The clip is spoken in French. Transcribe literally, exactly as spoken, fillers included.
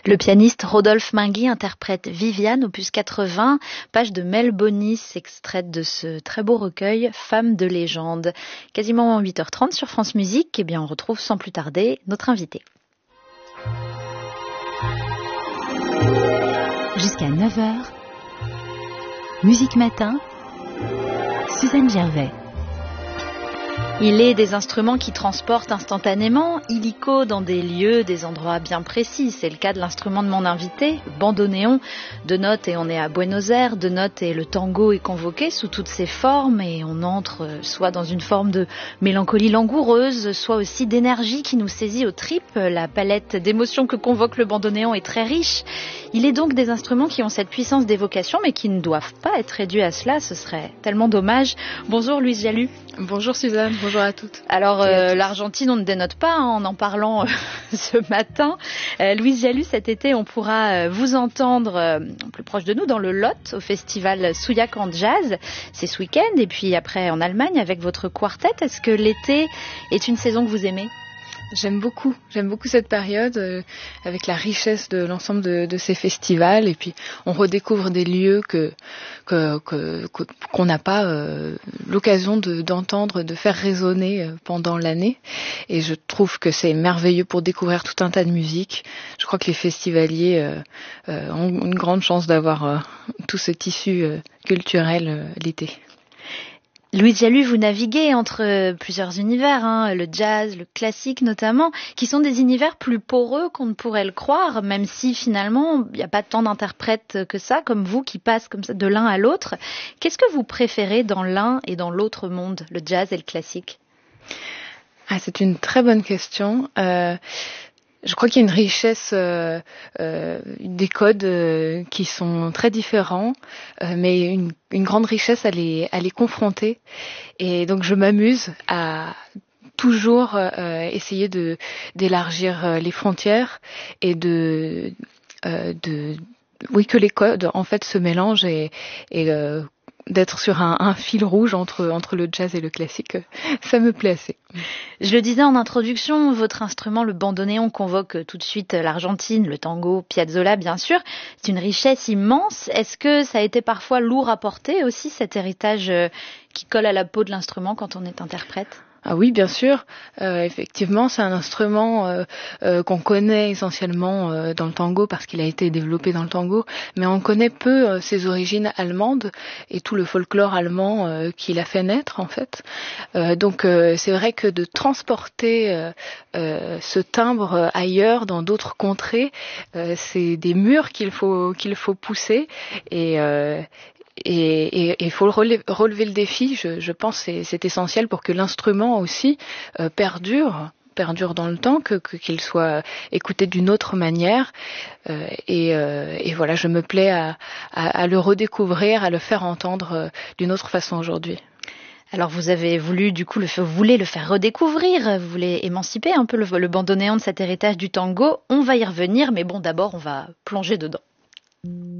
Le pianiste Rodolphe Mingui interprète Viviane, opus quatre-vingts, page de Mel Bonis, extraite de ce très beau recueil Femmes de légende. Quasiment huit heures trente sur France Musique, eh bien on retrouve sans plus tarder notre invité. Jusqu'à neuf heures, Musique Matin, Suzanne Gervais. Il est des instruments qui transportent instantanément, illico dans des lieux, des endroits bien précis. C'est le cas de l'instrument de mon invité, le bandoneon. De notes et on est à Buenos Aires, de notes et le tango est convoqué sous toutes ses formes et on entre soit dans une forme de mélancolie langoureuse, soit aussi d'énergie qui nous saisit aux tripes. La palette d'émotions que convoque le bandoneon est très riche. Il est donc des instruments qui ont cette puissance d'évocation mais qui ne doivent pas être réduits à cela, ce serait tellement dommage. Bonjour Louise Jalut. Bonjour Suzanne, bonjour à toutes. Alors euh, l'Argentine, on ne dénote pas hein, en en parlant euh, ce matin. Euh, Louise Jalut, cet été, on pourra euh, vous entendre euh, plus proche de nous dans le Lot, au festival Souillac en Jazz. C'est ce week-end et puis après en Allemagne avec votre quartet. Est-ce que l'été est une saison que vous aimez ? J'aime beaucoup, j'aime beaucoup cette période euh, avec la richesse de l'ensemble de, de ces festivals et puis on redécouvre des lieux que, que, que, que qu'on n'a pas euh, l'occasion de, d'entendre, de faire résonner pendant l'année et je trouve que c'est merveilleux pour découvrir tout un tas de musique. Je crois que les festivaliers euh, euh, ont une grande chance d'avoir euh, tout ce tissu euh, culturel euh, l'été. Louise Jalut, vous naviguez entre plusieurs univers, hein, le jazz, le classique notamment, qui sont des univers plus poreux qu'on ne pourrait le croire, même si finalement il n'y a pas tant d'interprètes que ça, comme vous, qui passent comme ça de l'un à l'autre. Qu'est-ce que vous préférez dans l'un et dans l'autre monde, le jazz et le classique ? Ah, c'est une très bonne question. Euh... Je crois qu'il y a une richesse euh, euh, des codes euh, qui sont très différents, euh, mais une, une grande richesse à les, à les confronter. Et donc je m'amuse à toujours euh, essayer de d'élargir les frontières et de euh, de oui que les codes en fait se mélangent et, et euh, d'être sur un, un fil rouge entre, entre le jazz et le classique, ça me plaît assez. Je le disais en introduction, votre instrument, le bandoneon, convoque tout de suite l'Argentine, le tango, Piazzolla bien sûr. C'est une richesse immense. Est-ce que ça a été parfois lourd à porter aussi, cet héritage qui colle à la peau de l'instrument quand on est interprète ? Ah oui, bien sûr. Euh, effectivement, c'est un instrument euh, euh, qu'on connaît essentiellement euh, dans le tango parce qu'il a été développé dans le tango, mais on connaît peu euh, ses origines allemandes et tout le folklore allemand euh, qui l'a fait naître en fait. Euh, donc euh, c'est vrai que de transporter euh, euh, ce timbre ailleurs, dans d'autres contrées, euh, c'est des murs qu'il faut qu'il faut pousser et euh, Et il faut relever, relever le défi, je, je pense que c'est, c'est essentiel pour que l'instrument aussi euh, perdure, perdure dans le temps, que, que, qu'il soit écouté d'une autre manière. Euh, et, euh, et voilà, je me plais à, à, à le redécouvrir, à le faire entendre euh, d'une autre façon aujourd'hui. Alors vous avez voulu, du coup, le, vous voulez le faire redécouvrir, vous voulez émanciper un peu le, le bandoneon de cet héritage du tango. On va y revenir, mais bon, d'abord, on va plonger dedans.